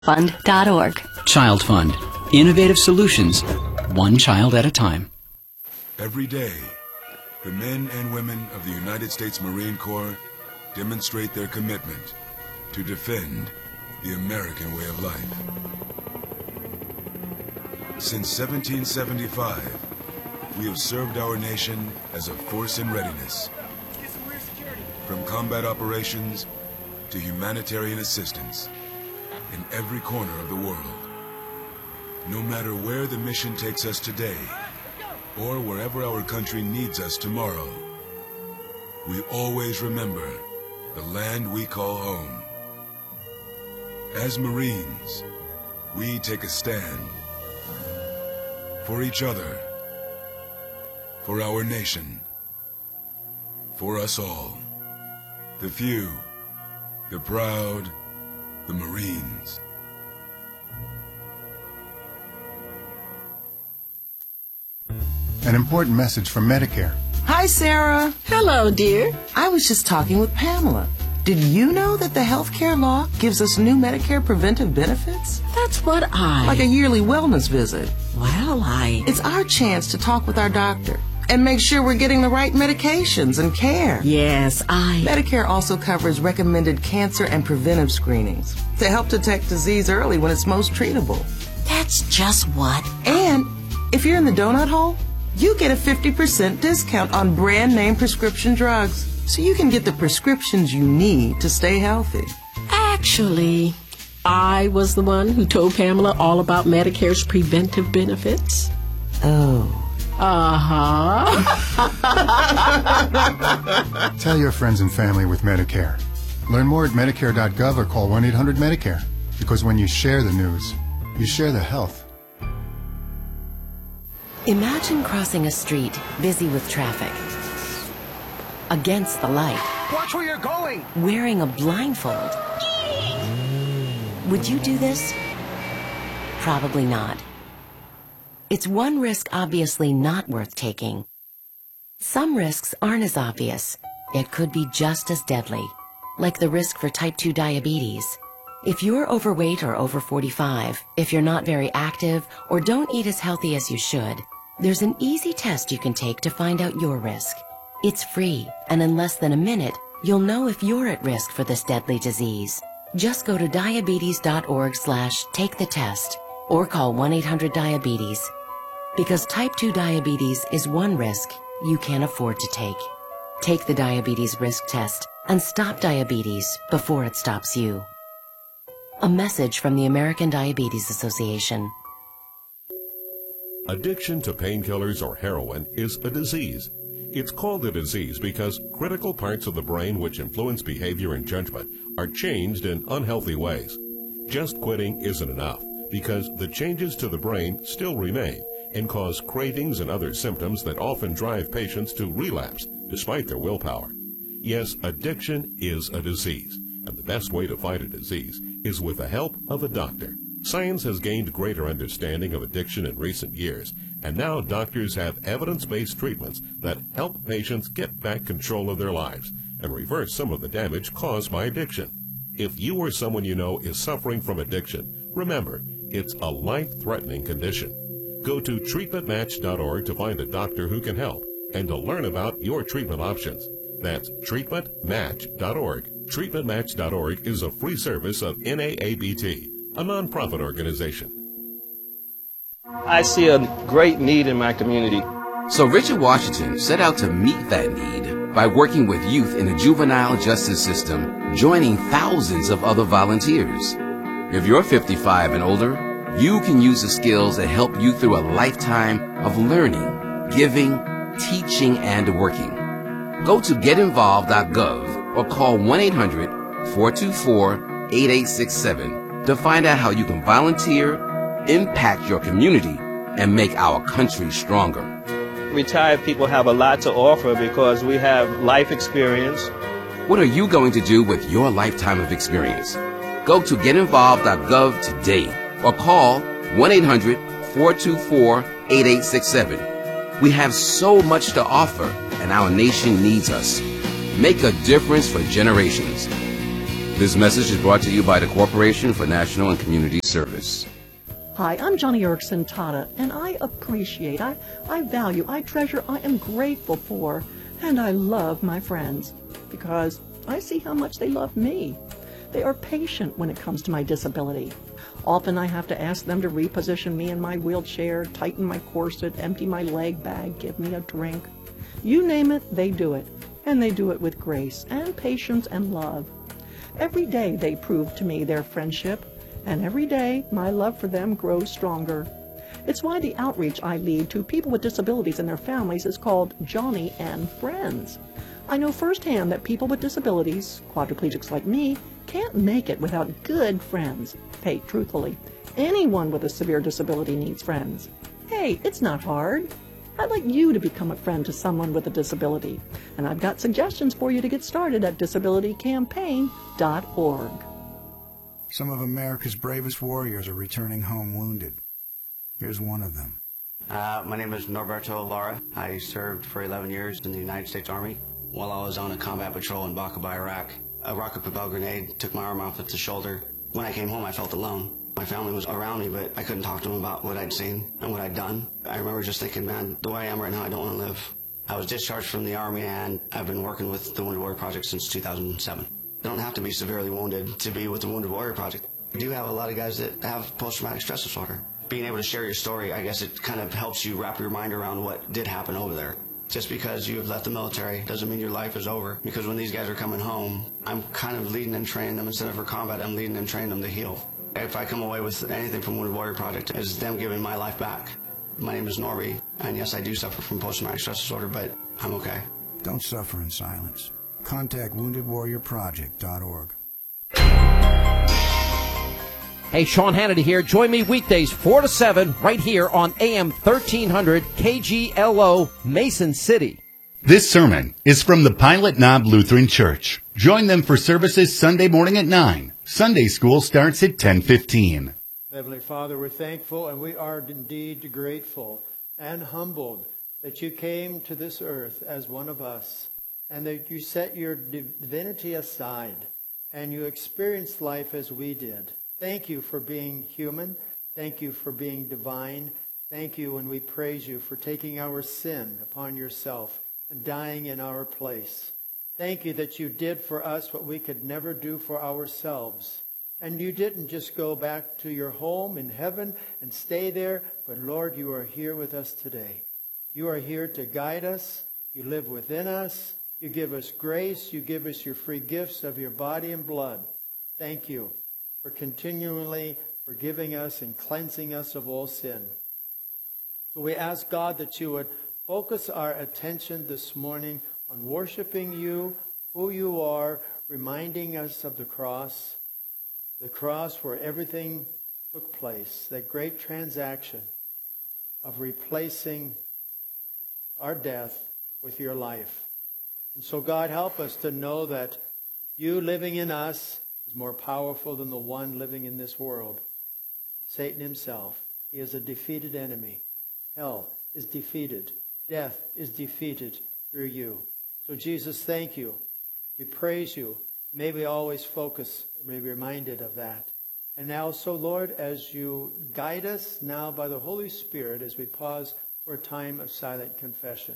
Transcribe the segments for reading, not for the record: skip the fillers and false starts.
Fund.org. Child Fund. Innovative solutions, one child at a time. Every day, the men and women of the United States Marine Corps demonstrate their commitment to defend the American way of life. Since 1775, we have served our nation as a force in readiness. From combat operations to humanitarian assistance in every corner of the world. No matter where the mission takes us today, or wherever our country needs us tomorrow, we always remember the land we call home. As Marines, we take a stand for each other, for our nation, for us all. The few, the proud, the Marines. An important message from Medicare. Hi, Sarah. Hello, dear. I was just talking with Pamela. Did you know that the healthcare law gives us new Medicare preventive benefits? That's what Like a yearly wellness visit. Well, It's our chance to talk with our doctor and make sure we're getting the right medications and care. Yes, Medicare also covers recommended cancer and preventive screenings to help detect disease early when it's most treatable. That's just what... And if you're in the donut hole, you get a 50% discount on brand name prescription drugs, so you can get the prescriptions you need to stay healthy. Actually, I was the one who told Pamela all about Medicare's preventive benefits. Oh. Tell your friends and family with Medicare. Learn more at Medicare.gov or call 1-800-MEDICARE. Because when you share the news, you share the health. Imagine crossing a street busy with traffic. Against the light. Watch where you're going! Wearing a blindfold. Would you do this? Probably not. It's one risk obviously not worth taking. Some risks aren't as obvious, yet could be just as deadly, like the risk for type 2 diabetes. If you're overweight or over 45, if you're not very active, or don't eat as healthy as you should, there's an easy test you can take to find out your risk. It's free, and in less than a minute, you'll know if you're at risk for this deadly disease. Just go to diabetes.org/take-the-test or call 1-800-DIABETES. Because type 2 diabetes is one risk you can't afford to take. Take the diabetes risk test and stop diabetes before it stops you. A message from the American Diabetes Association. Addiction to painkillers or heroin is a disease. It's called a disease because critical parts of the brain which influence behavior and judgment are changed in unhealthy ways. Just quitting isn't enough because the changes to the brain still remain and cause cravings and other symptoms that often drive patients to relapse despite their willpower. Yes, addiction is a disease, and the best way to fight a disease is with the help of a doctor. Science has gained greater understanding of addiction in recent years, and now doctors have evidence-based treatments that help patients get back control of their lives and reverse some of the damage caused by addiction. If you or someone you know is suffering from addiction, remember, it's a life-threatening condition. Go to treatmentmatch.org to find a doctor who can help and to learn about your treatment options. That's treatmentmatch.org. Treatmentmatch.org is a free service of NAABT, a nonprofit organization. I see a great need in my community. So Richard Washington set out to meet that need by working with youth in the juvenile justice system, joining thousands of other volunteers. If you're 55 and older, you can use the skills that help you through a lifetime of learning, giving, teaching, and working. Go to getinvolved.gov or call 1-800-424-8867 to find out how you can volunteer, impact your community, and make our country stronger. Retired people have a lot to offer because we have life experience. What are you going to do with your lifetime of experience? Go to getinvolved.gov today or call 1-800-424-8867. We have so much to offer, and our nation needs us. Make a difference for generations. This message is brought to you by the Corporation for National and Community Service. Hi, I'm Johnny Erickson Tata, and I appreciate, I value, I treasure, I am grateful for, and I love my friends because I see how much they love me. They are patient when it comes to my disability. Often I have to ask them to reposition me in my wheelchair, tighten my corset, empty my leg bag, give me a drink. You name it, they do it. And they do it with grace and patience and love. Every day they prove to me their friendship, and every day my love for them grows stronger. It's why the outreach I lead to people with disabilities and their families is called Johnny and Friends. I know firsthand that people with disabilities, quadriplegics like me, can't make it without good friends. Hey, truthfully, anyone with a severe disability needs friends. Hey, it's not hard. I'd like you to become a friend to someone with a disability, and I've got suggestions for you to get started at disabilitycampaign.org. Some of America's bravest warriors are returning home wounded. Here's one of them. My name is Norberto Lara. I served for 11 years in the United States Army. While I was on a combat patrol in Baqaba, Iraq, a rocket-propelled grenade took my arm off at the shoulder. When I came home, I felt alone. My family was around me, but I couldn't talk to them about what I'd seen and what I'd done. I remember just thinking, man, the way I am right now, I don't want to live. I was discharged from the Army, and I've been working with the Wounded Warrior Project since 2007. You don't have to be severely wounded to be with the Wounded Warrior Project. We do have a lot of guys that have post-traumatic stress disorder. Being able to share your story, I guess it kind of helps you wrap your mind around what did happen over there. Just because you have left the military doesn't mean your life is over. Because when these guys are coming home, I'm kind of leading and training them. Instead of for combat, I'm leading and training them to heal. If I come away with anything from Wounded Warrior Project, it's them giving my life back. My name is Norby, and yes, I do suffer from post-traumatic stress disorder, but I'm okay. Don't suffer in silence. Contact WoundedWarriorProject.org. Hey, Sean Hannity here. Join me weekdays 4 to 7 right here on AM 1300 KGLO, Mason City. This sermon is from the Pilot Knob Lutheran Church. Join them for services Sunday morning at 9. Sunday school starts at 10:15. Heavenly Father, we're thankful and we are indeed grateful and humbled that you came to this earth as one of us and that you set your divinity aside and you experienced life as we did. Thank you for being human. Thank you for being divine. Thank you, and we praise you for taking our sin upon yourself and dying in our place. Thank you that you did for us what we could never do for ourselves. And you didn't just go back to your home in heaven and stay there, but Lord, you are here with us today. You are here to guide us. You live within us. You give us grace. You give us your free gifts of your body and blood. Thank you for continually forgiving us and cleansing us of all sin. So we ask God that you would focus our attention this morning on worshiping you, who you are, reminding us of the cross where everything took place, that great transaction of replacing our death with your life. And so God, help us to know that you living in us is more powerful than the one living in this world. Satan himself, he is a defeated enemy. Hell is defeated. Death is defeated through you. So Jesus, thank you. We praise you. May we always focus, be reminded of that. And now, so Lord, as you guide us now by the Holy Spirit as we pause for a time of silent confession.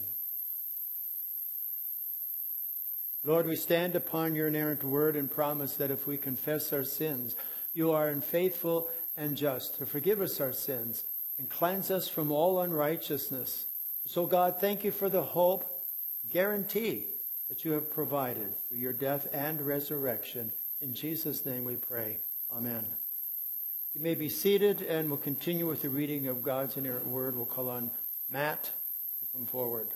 Lord, we stand upon your inerrant word and promise that if we confess our sins, you are faithful and just to forgive us our sins and cleanse us from all unrighteousness. So God, thank you for the hope, guarantee that you have provided through your death and resurrection. In Jesus' name we pray. Amen. You may be seated, and we'll continue with the reading of God's inerrant word. We'll call on Matt to come forward.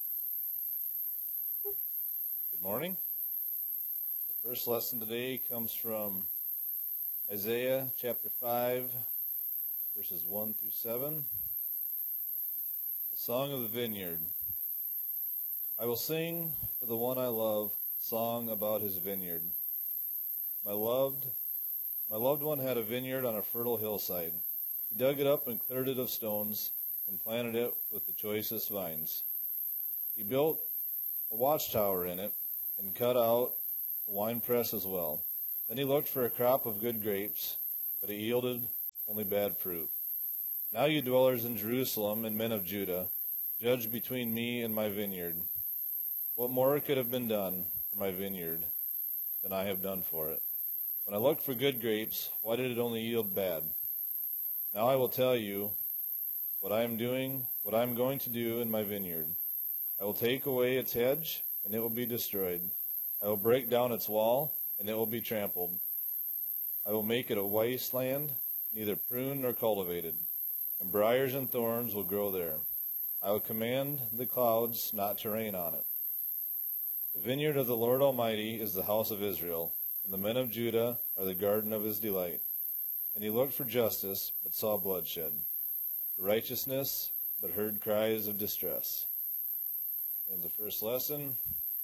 Good morning. The first lesson today comes from Isaiah chapter 5, verses 1 through 7. The Song of the Vineyard. I will sing for the one I love a song about his vineyard. My loved one had a vineyard on a fertile hillside. He dug it up and cleared it of stones and planted it with the choicest vines. He built a watchtower in it and cut out a winepress as well. Then he looked for a crop of good grapes, but it yielded only bad fruit. Now you dwellers in Jerusalem and men of Judah, judge between me and my vineyard. What more could have been done for my vineyard than I have done for it? When I looked for good grapes, why did it only yield bad? Now I will tell you what I am going to do in my vineyard. I will take away its hedge, and it will be destroyed. I will break down its wall, and it will be trampled. I will make it a wasteland, neither pruned nor cultivated, and briars and thorns will grow there. I will command the clouds not to rain on it. The vineyard of the Lord Almighty is the house of Israel, and the men of Judah are the garden of his delight. And he looked for justice, but saw bloodshed, for righteousness, but heard cries of distress. And the first lesson.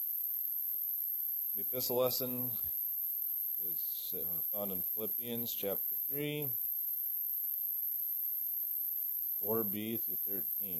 The epistle lesson is found in Philippians chapter 3, 4b through 13.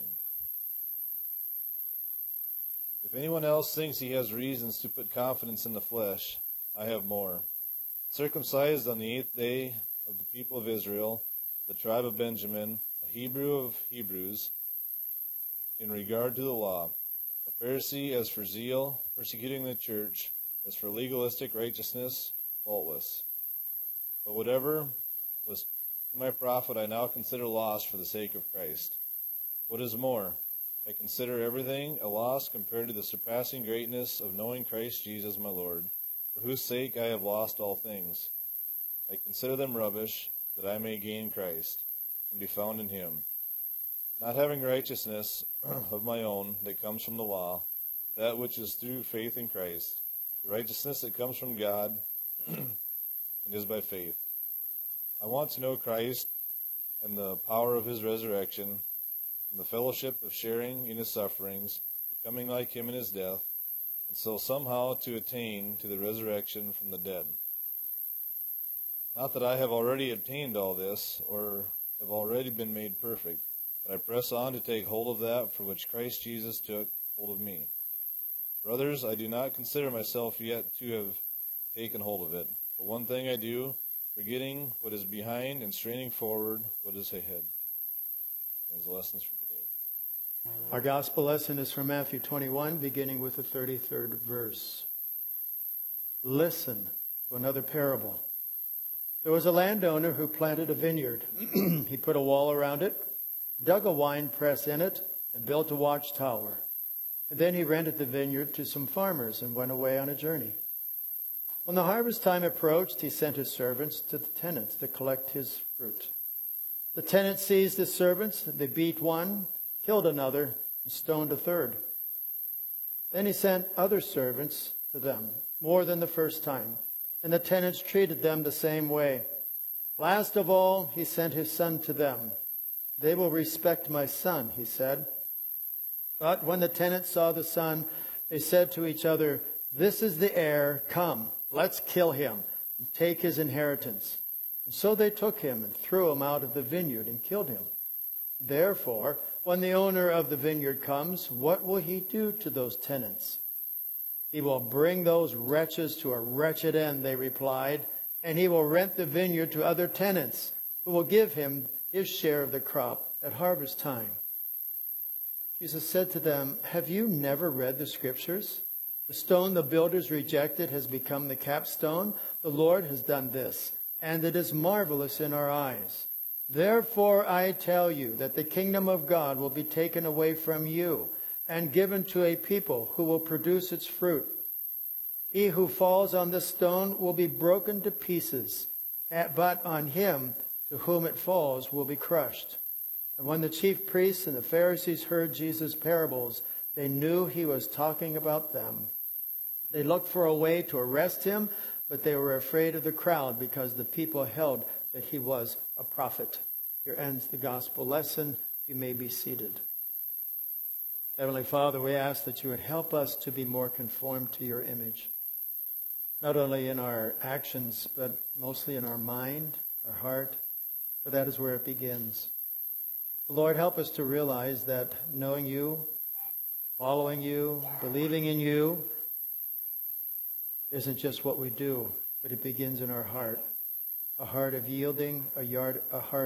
If anyone else thinks he has reasons to put confidence in the flesh, I have more. Circumcised on the 8th day of the people of Israel, the tribe of Benjamin, a Hebrew of Hebrews, in regard to the law, a Pharisee as for zeal, persecuting the church, as for legalistic righteousness, faultless. But whatever was to my profit I now consider loss for the sake of Christ. What is more, I consider everything a loss compared to the surpassing greatness of knowing Christ Jesus my Lord, for whose sake I have lost all things. I consider them rubbish, that I may gain Christ, and be found in him, not having righteousness of my own that comes from the law, but that which is through faith in Christ, the righteousness that comes from God and is by faith. I want to know Christ and the power of his resurrection, and the fellowship of sharing in his sufferings, becoming like him in his death, and so somehow to attain to the resurrection from the dead. Not that I have already obtained all this, or have already been made perfect, but I press on to take hold of that for which Christ Jesus took hold of me. Brothers, I do not consider myself yet to have taken hold of it, but one thing I do, forgetting what is behind and straining forward what is ahead. There's the lessons for today. Our gospel lesson is from Matthew 21, beginning with the 33rd verse. Listen to another parable. There was a landowner who planted a vineyard. He put a wall around it, dug a wine press in it, and built a watchtower. And then he rented the vineyard to some farmers and went away on a journey. When the harvest time approached, he sent his servants to the tenants to collect his fruit. The tenants seized his servants, they beat one, killed another, and stoned a third. Then he sent other servants to them, more than the first time, and the tenants treated them the same way. Last of all, he sent his son to them. They will respect my son, he said. But when the tenants saw the son, they said to each other, this is the heir, come, let's kill him and take his inheritance. And so they took him and threw him out of the vineyard and killed him. Therefore, when the owner of the vineyard comes, what will he do to those tenants? He will bring those wretches to a wretched end, they replied, and he will rent the vineyard to other tenants, who will give him his share of the crop at harvest time. Jesus said to them, have you never read the scriptures? The stone the builders rejected has become the capstone. The Lord has done this, and it is marvelous in our eyes. Therefore I tell you that the kingdom of God will be taken away from you and given to a people who will produce its fruit. He who falls on this stone will be broken to pieces, but on him to whom it falls will be crushed. And when the chief priests and the Pharisees heard Jesus' parables, they knew he was talking about them. They looked for a way to arrest him, but they were afraid of the crowd because the people held that he was a prophet. Here ends the gospel lesson. You may be seated. Heavenly Father, we ask that you would help us to be more conformed to your image, not only in our actions, but mostly in our mind, our heart, for that is where it begins. Lord, help us to realize that knowing you, following you, believing in you, isn't just what we do, but it begins in our heart. A heart of yielding, a heart